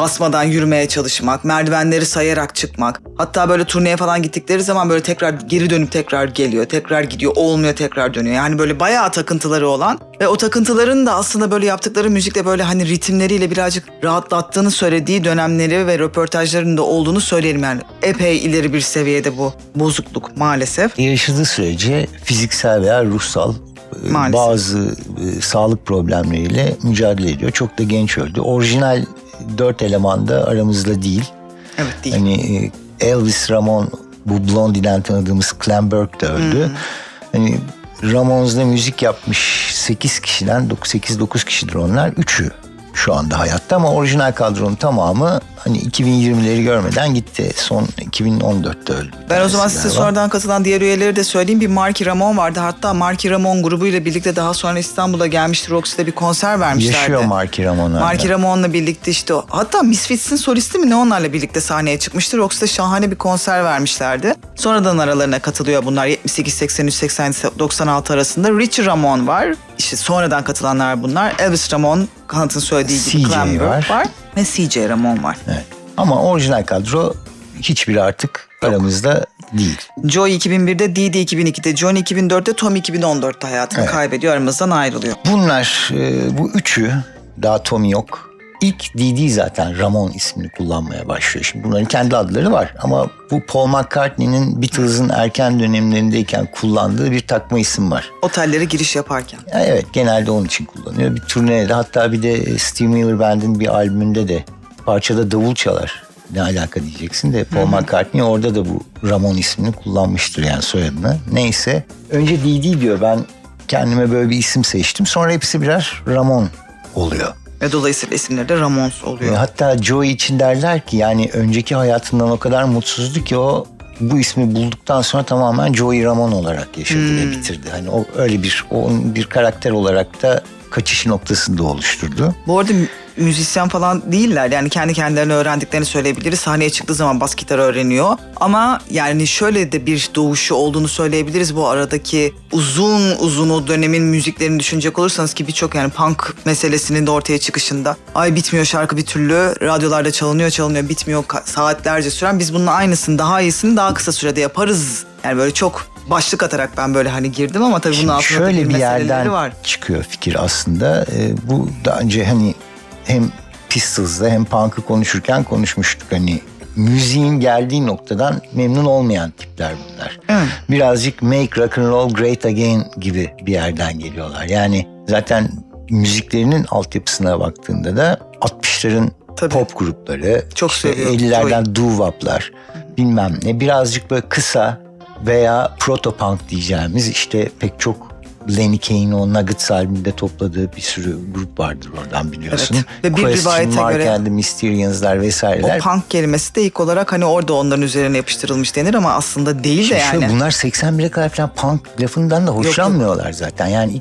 basmadan yürümeye çalışmak, merdivenleri sayarak çıkmak. Hatta böyle turneye falan gittikleri zaman böyle tekrar geri dönüp tekrar geliyor, tekrar gidiyor, olmuyor, tekrar dönüyor. Yani böyle bayağı takıntıları olan ve o takıntıların da aslında böyle yaptıkları müzikle böyle hani ritimleriyle birazcık rahatlattığını söylediği dönemleri ve röportajlarında olduğunu söyleyelim. Yani epey ileri bir seviyede bu bozukluk maalesef. Yaşadığı sürece fiziksel veya ruhsal maalesef bazı sağlık problemleriyle mücadele ediyor. Çok da genç öldü. Orijinal 4 eleman da aramızda değil. Evet, değil. Hani Elvis Ramon, bu Blondie'den tanıdığımız Clem Burke de öldü. Hani Ramones'da müzik yapmış 8 kişiden 8-9 kişidir onlar. 3'ü şu anda hayatta ama orijinal kadronun tamamı hani 2020'leri görmeden gitti. Son 2014'te öldü. Ben o zaman size sonradan katılan diğer üyeleri de söyleyeyim. Bir Marky Ramone vardı. Hatta Marky Ramone grubuyla birlikte daha sonra İstanbul'a gelmişti. Roxy'de bir konser vermişlerdi. Yaşıyor Marky Ramone. Marky Ramone'la birlikte işte o. Hatta Misfits'in solisti mi ne, onlarla birlikte sahneye çıkmıştı. Roxy'de şahane bir konser vermişlerdi. Sonradan aralarına katılıyor bunlar. 78, 83, 80, 96 arasında. Richie Ramone var. İşte sonradan katılanlar bunlar. Elvis Ramone, kanıtın söylediği gibi Clem Burke var. Ve CJ Ramone var. Evet. Ama orijinal kadro hiçbiri artık aramızda değil. Joey 2001'de, Dee Dee 2002'de, Johnny 2004'te, Tom 2014'te hayatını kaybediyor, aramızdan ayrılıyor. Bunlar, bu üçü, daha Tommy yok. İlk Dee Dee zaten Ramon ismini kullanmaya başlıyor. Şimdi bunların kendi adları var ama bu Paul McCartney'nin Beatles'ın erken dönemlerindeyken kullandığı bir takma isim var. Otellere giriş yaparken. Evet, genelde onun için kullanıyor. Bir turnede, hatta bir de Steve Miller Band'in bir albümünde de parçada davul çalar. Ne alaka diyeceksin de Paul McCartney orada da bu Ramon ismini kullanmıştır, yani soyadını. Neyse, önce Dee Dee diyor, ben kendime böyle bir isim seçtim. Sonra hepsi birer Ramon oluyor. Ve dolayısıyla isimleri de Ramones oluyor. Hatta Joey için derler ki yani önceki hayatından o kadar mutsuzdu ki o bu ismi bulduktan sonra tamamen Joey Ramone olarak yaşadı ve bitirdi. Hani o öyle bir karakter olarak da kaçış noktasında oluşturdu. Bu arada müzisyen falan değiller. Yani kendi kendilerine öğrendiklerini söyleyebiliriz. Sahneye çıktığı zaman bas gitar öğreniyor. Ama yani şöyle de bir doğuşu olduğunu söyleyebiliriz. Bu aradaki uzun o dönemin müziklerini düşünecek olursanız ki birçok yani punk meselesinin de ortaya çıkışında bitmiyor şarkı bir türlü. Radyolarda çalınıyor bitmiyor, saatlerce süren. Biz bunun aynısını, daha iyisini daha kısa sürede yaparız. Yani böyle çok başlık atarak ben böyle hani girdim ama tabii bunun altında şöyle bir yerden var. Çıkıyor fikir aslında. Bu daha önce hani hem Pistols'da hem punk'ı konuşurken konuşmuştuk. Hani müziğin geldiği noktadan memnun olmayan tipler bunlar. Evet. Birazcık make rock and roll great again gibi bir yerden geliyorlar. Yani zaten müziklerinin altyapısına baktığında da 60'ların pop grupları, çok işte 50'lerden doo-wop'lar, bilmem ne, birazcık böyle kısa veya proto-punk diyeceğimiz işte pek çok Lenny Kane'in o Nuggets albümünde topladığı bir sürü grup vardır oradan, biliyorsun. Evet. Ve bir rivayete göre and the Mysterians'lar vesaireler. O punk kelimesi de ilk olarak hani orada onların üzerine yapıştırılmış denir ama aslında değil de yani. Bunlar 81'e kadar falan punk lafından da hoşlanmıyorlar zaten. Yani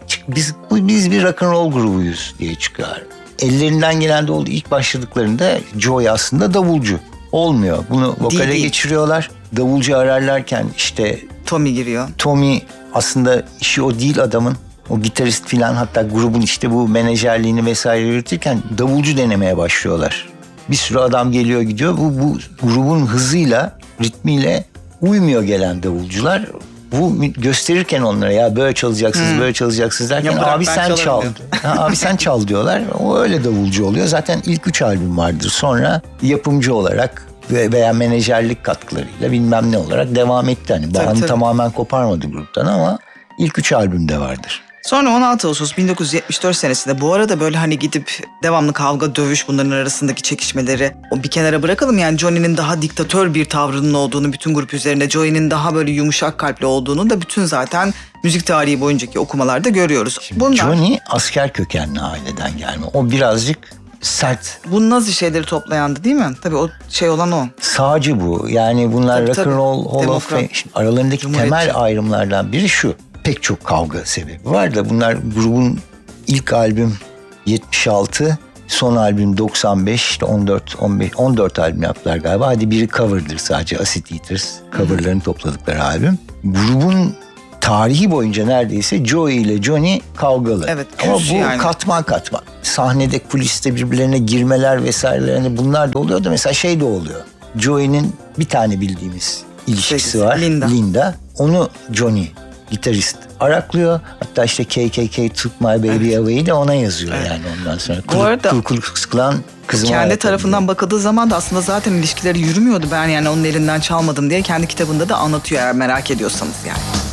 biz bir rock and roll grubuyuz diye çıkıyor. Ellerinden gelen de oldu. İlk başladıklarında Joey aslında davulcu. Olmuyor. Bunu vokale geçiriyorlar. Davulcu ararlarken işte Tommy giriyor. Tommy aslında işi o değil adamın. O gitarist filan, hatta grubun işte bu menajerliğini vesaire yürütürken davulcu denemeye başlıyorlar. Bir sürü adam geliyor gidiyor. Bu grubun hızıyla, ritmiyle uymuyor gelen davulcular. Bu gösterirken onlara ya böyle çalacaksınız, böyle çalacaksınız derken abi sen çal. Abi sen çal diyorlar. O öyle davulcu oluyor. Zaten ilk 3 albüm vardır. Sonra yapımcı olarak veya menajerlik katkılarıyla bilmem ne olarak devam etti. Hani bağını tamamen koparmadı gruptan ama ilk 3 albümde vardır. Sonra 16 Ağustos 1974 senesinde bu arada böyle hani gidip devamlı kavga, dövüş, bunların arasındaki çekişmeleri o bir kenara bırakalım. Yani Johnny'nin daha diktatör bir tavrının olduğunu bütün grup üzerinde, Joey'nin daha böyle yumuşak kalpli olduğunu da bütün zaten müzik tarihi boyuncaki okumalarda görüyoruz. Johnny asker kökenli aileden gelme. O birazcık sert. Bu Nazi şeyleri toplayandı değil mi? Tabii o şey olan o. Sağcı bu. Yani bunlar rock and roll Hall of Fame. Aralarındaki temel ayrımlardan biri şu. Pek çok kavga sebebi var da bunlar grubun ilk albüm 76, son albüm 95, işte 14 albüm yaptılar galiba. Hadi biri cover'dır sadece, Acid Eaters. Cover'larını topladıkları albüm. Grubun tarihi boyunca neredeyse Joey ile Johnny kavgalı. Evet, ama küs bu yani. katman katman. Sahnede, kuliste birbirlerine girmeler vesaireler, hani bunlar da oluyor da mesela şey de oluyor. Joey'nin bir tane bildiğimiz ilişkisi var. Linda. Onu Johnny, gitarist, araklıyor. Hatta işte KKK Took My Baby Away'i de ona yazıyor yani ondan sonra. Bu arada Ku Klux Klan kızıma kendi tarafından bakıldığı zaman da aslında zaten ilişkileri yürümüyordu. Ben yani onun elinden çalmadım diye kendi kitabında da anlatıyor eğer merak ediyorsanız yani.